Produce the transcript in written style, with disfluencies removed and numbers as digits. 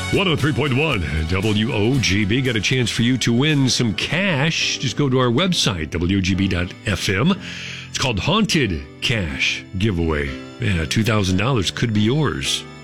103.1 WOGB. Got a chance for you to win some cash. Just go to our website, WOGB.FM. It's called Haunted Cash Giveaway. Yeah, $2,000 could be yours.